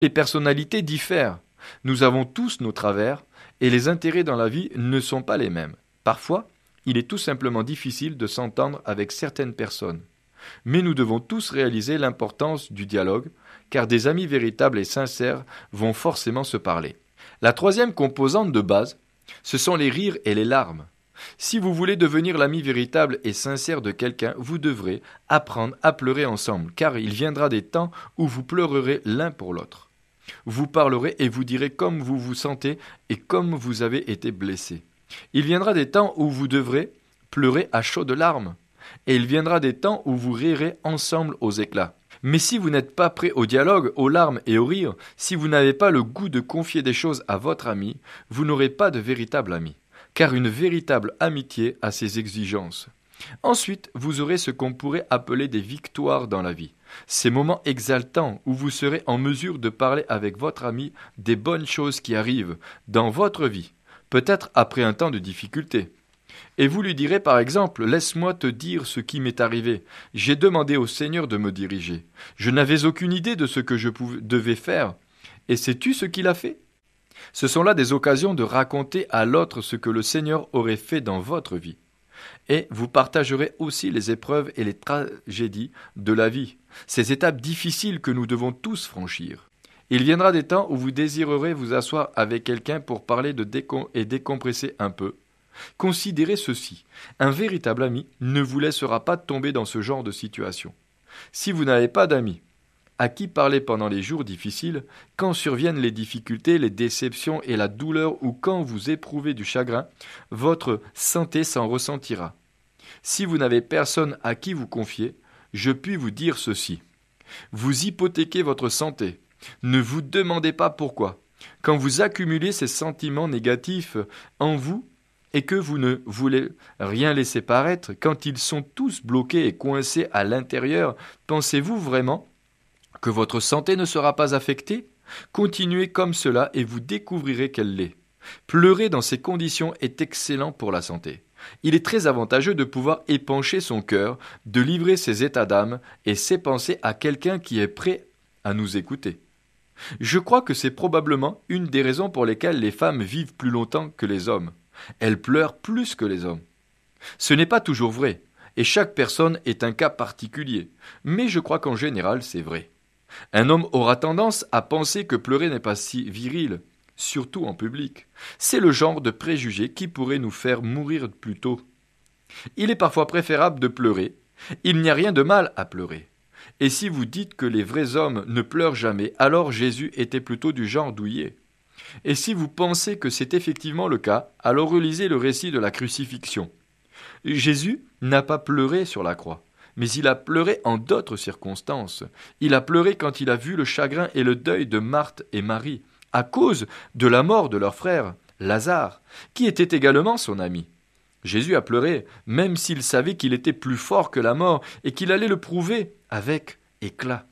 Les personnalités diffèrent. Nous avons tous nos travers et les intérêts dans la vie ne sont pas les mêmes. Parfois, il est tout simplement difficile de s'entendre avec certaines personnes. Mais nous devons tous réaliser l'importance du dialogue, car des amis véritables et sincères vont forcément se parler. La troisième composante de base, ce sont les rires et les larmes. Si vous voulez devenir l'ami véritable et sincère de quelqu'un, vous devrez apprendre à pleurer ensemble, car il viendra des temps où vous pleurerez l'un pour l'autre. Vous parlerez et vous direz comme vous vous sentez et comme vous avez été blessé. Il viendra des temps où vous devrez pleurer à chaudes larmes, et il viendra des temps où vous rirez ensemble aux éclats. Mais si vous n'êtes pas prêt au dialogue, aux larmes et au rire, si vous n'avez pas le goût de confier des choses à votre ami, vous n'aurez pas de véritable ami, car une véritable amitié a ses exigences. Ensuite, vous aurez ce qu'on pourrait appeler des victoires dans la vie. Ces moments exaltants où vous serez en mesure de parler avec votre ami des bonnes choses qui arrivent dans votre vie, peut-être après un temps de difficulté. Et vous lui direz par exemple, laisse-moi te dire ce qui m'est arrivé. J'ai demandé au Seigneur de me diriger. Je n'avais aucune idée de ce que devais faire. Et sais-tu ce qu'il a fait? Ce sont là des occasions de raconter à l'autre ce que le Seigneur aurait fait dans votre vie. Et vous partagerez aussi les épreuves et les tragédies de la vie, ces étapes difficiles que nous devons tous franchir. Il viendra des temps où vous désirerez vous asseoir avec quelqu'un pour parler et décompresser un peu. Considérez ceci, un véritable ami ne vous laissera pas tomber dans ce genre de situation. Si vous n'avez pas d'amis à qui parler pendant les jours difficiles, quand surviennent les difficultés, les déceptions et la douleur ou quand vous éprouvez du chagrin, votre santé s'en ressentira. Si vous n'avez personne à qui vous confier, je puis vous dire ceci. Vous hypothéquez votre santé. Ne vous demandez pas pourquoi. Quand vous accumulez ces sentiments négatifs en vous, et que vous ne voulez rien laisser paraître, quand ils sont tous bloqués et coincés à l'intérieur, pensez-vous vraiment que votre santé ne sera pas affectée? Continuez comme cela et vous découvrirez qu'elle l'est. Pleurer dans ces conditions est excellent pour la santé. Il est très avantageux de pouvoir épancher son cœur, de livrer ses états d'âme et ses pensées à quelqu'un qui est prêt à nous écouter. Je crois que c'est probablement une des raisons pour lesquelles les femmes vivent plus longtemps que les hommes. Elles pleurent plus que les hommes. Ce n'est pas toujours vrai, et chaque personne est un cas particulier, mais je crois qu'en général c'est vrai. Un homme aura tendance à penser que pleurer n'est pas si viril, surtout en public. C'est le genre de préjugé qui pourrait nous faire mourir plus tôt. Il est parfois préférable de pleurer. Il n'y a rien de mal à pleurer. Et si vous dites que les vrais hommes ne pleurent jamais, alors Jésus était plutôt du genre douillet. Et si vous pensez que c'est effectivement le cas, alors relisez le récit de la crucifixion. Jésus n'a pas pleuré sur la croix, mais il a pleuré en d'autres circonstances. Il a pleuré quand il a vu le chagrin et le deuil de Marthe et Marie, à cause de la mort de leur frère, Lazare, qui était également son ami. Jésus a pleuré, même s'il savait qu'il était plus fort que la mort et qu'il allait le prouver avec éclat.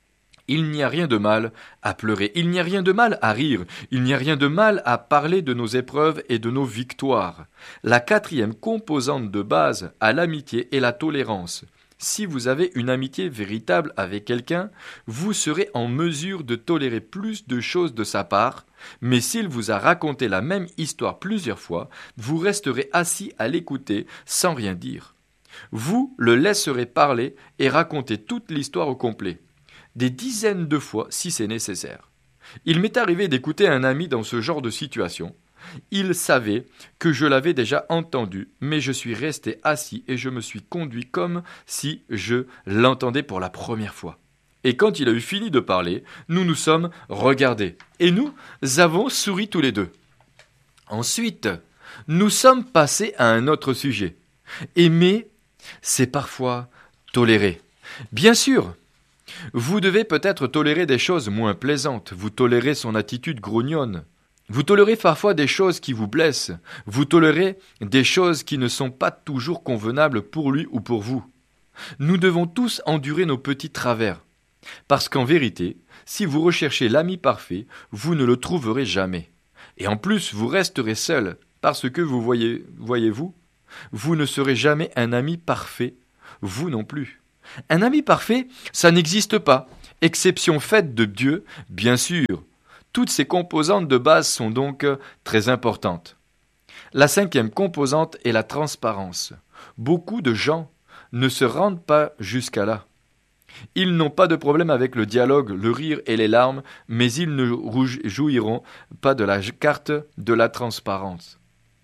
Il n'y a rien de mal à pleurer, il n'y a rien de mal à rire, il n'y a rien de mal à parler de nos épreuves et de nos victoires. La quatrième composante de base à l'amitié est la tolérance. Si vous avez une amitié véritable avec quelqu'un, vous serez en mesure de tolérer plus de choses de sa part, mais s'il vous a raconté la même histoire plusieurs fois, vous resterez assis à l'écouter sans rien dire. Vous le laisserez parler et raconter toute l'histoire au complet. Des dizaines de fois si c'est nécessaire. Il m'est arrivé d'écouter un ami dans ce genre de situation. Il savait que je l'avais déjà entendu, mais je suis resté assis et je me suis conduit comme si je l'entendais pour la première fois. Et quand il a eu fini de parler, nous nous sommes regardés et nous avons souri tous les deux. Ensuite, nous sommes passés à un autre sujet. Aimer, c'est parfois tolérer. Bien sûr, vous devez peut-être tolérer des choses moins plaisantes, vous tolérez son attitude grognonne, vous tolérez parfois des choses qui vous blessent, vous tolérez des choses qui ne sont pas toujours convenables pour lui ou pour vous. Nous devons tous endurer nos petits travers, parce qu'en vérité, si vous recherchez l'ami parfait, vous ne le trouverez jamais. Et en plus, vous resterez seul, parce que voyez-vous, vous ne serez jamais un ami parfait, vous non plus. Un ami parfait, ça n'existe pas, Exception faite de Dieu, bien sûr. Toutes ces composantes de base sont donc très importantes. La 5e composante est la transparence. Beaucoup de gens ne se rendent pas jusqu'à là. Ils n'ont pas de problème avec le dialogue, le rire et les larmes, mais ils ne jouiront pas de la carte de la transparence.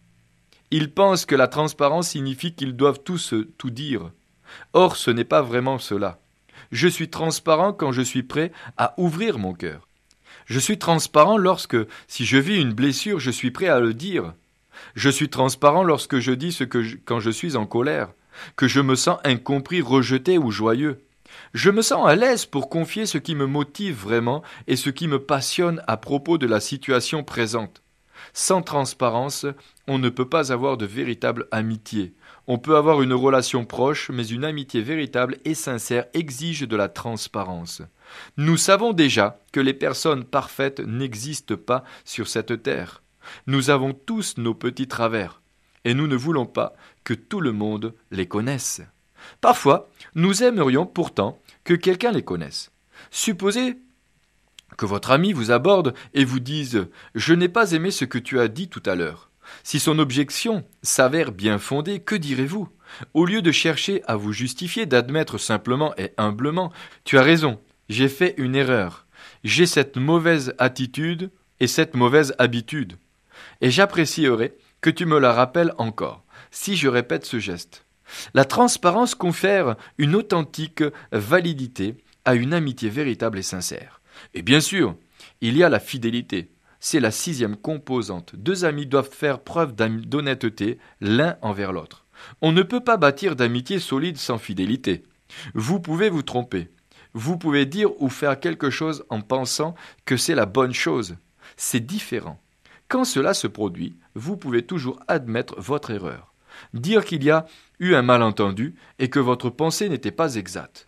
Ils pensent que la transparence signifie qu'ils doivent tout dire. Or, ce n'est pas vraiment cela. Je suis transparent quand je suis prêt à ouvrir mon cœur. Je suis transparent lorsque, si je vis une blessure, je suis prêt à le dire. Je suis transparent lorsque je dis quand je suis en colère, que je me sens incompris, rejeté ou joyeux. Je me sens à l'aise pour confier ce qui me motive vraiment et ce qui me passionne à propos de la situation présente. Sans transparence, on ne peut pas avoir de véritable amitié. On peut avoir une relation proche, mais une amitié véritable et sincère exige de la transparence. Nous savons déjà que les personnes parfaites n'existent pas sur cette terre. Nous avons tous nos petits travers, et nous ne voulons pas que tout le monde les connaisse. Parfois, nous aimerions pourtant que quelqu'un les connaisse. Supposez que votre ami vous aborde et vous dise « Je n'ai pas aimé ce que tu as dit tout à l'heure ». Si son objection s'avère bien fondée, que direz-vous? Au lieu de chercher à vous justifier, d'admettre simplement et humblement « Tu as raison, j'ai fait une erreur. J'ai cette mauvaise attitude et cette mauvaise habitude. Et j'apprécierais que tu me la rappelles encore, si je répète ce geste. » La transparence confère une authentique validité à une amitié véritable et sincère. Et bien sûr, il y a la fidélité. C'est la 6e composante. 2 amis doivent faire preuve d'honnêteté l'un envers l'autre. On ne peut pas bâtir d'amitié solide sans fidélité. Vous pouvez vous tromper. Vous pouvez dire ou faire quelque chose en pensant que c'est la bonne chose. C'est différent. Quand cela se produit, vous pouvez toujours admettre votre erreur. Dire qu'il y a eu un malentendu et que votre pensée n'était pas exacte.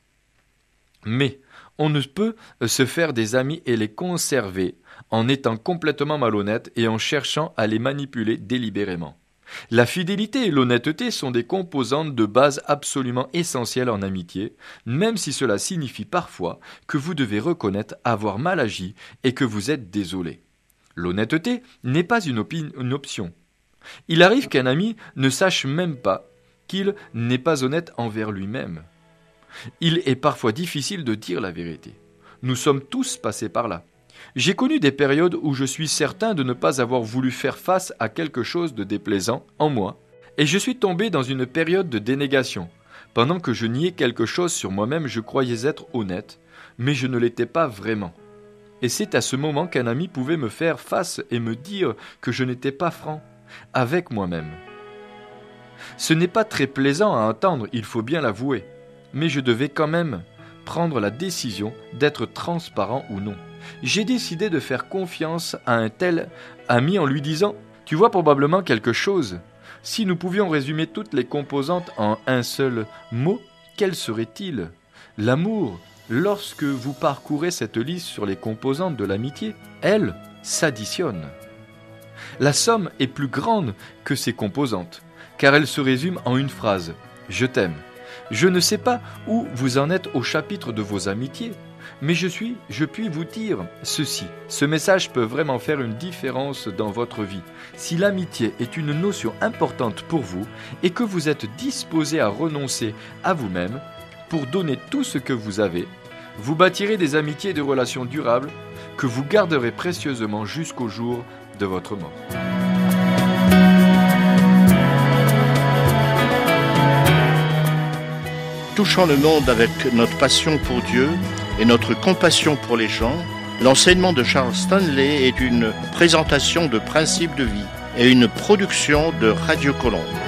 Mais on ne peut se faire des amis et les conserver en étant complètement malhonnête et en cherchant à les manipuler délibérément. La fidélité et l'honnêteté sont des composantes de base absolument essentielles en amitié, même si cela signifie parfois que vous devez reconnaître avoir mal agi et que vous êtes désolé. L'honnêteté n'est pas une option. Il arrive qu'un ami ne sache même pas qu'il n'est pas honnête envers lui-même. Il est parfois difficile de dire la vérité. Nous sommes tous passés par là. J'ai connu des périodes où je suis certain de ne pas avoir voulu faire face à quelque chose de déplaisant en moi, et je suis tombé dans une période de dénégation. Pendant que je niais quelque chose sur moi-même, je croyais être honnête, mais je ne l'étais pas vraiment. Et c'est à ce moment qu'un ami pouvait me faire face et me dire que je n'étais pas franc avec moi-même. Ce n'est pas très plaisant à entendre, il faut bien l'avouer, mais je devais quand même prendre la décision d'être transparent ou non. J'ai décidé de faire confiance à un tel ami en lui disant « Tu vois probablement quelque chose. Si nous pouvions résumer toutes les composantes en un seul mot, quel serait-il? L'amour, lorsque vous parcourez cette liste sur les composantes de l'amitié, elle s'additionne. La somme est plus grande que ses composantes, car elle se résume en une phrase « Je t'aime ». Je ne sais pas où vous en êtes au chapitre de vos amitiés, mais je puis vous dire ceci. Ce message peut vraiment faire une différence dans votre vie. Si l'amitié est une notion importante pour vous et que vous êtes disposé à renoncer à vous-même pour donner tout ce que vous avez, vous bâtirez des amitiés et des relations durables que vous garderez précieusement jusqu'au jour de votre mort. Touchant le monde avec notre passion pour Dieu et notre compassion pour les gens, l'enseignement de Charles Stanley est une présentation de principes de vie et une production de Radio Colombe.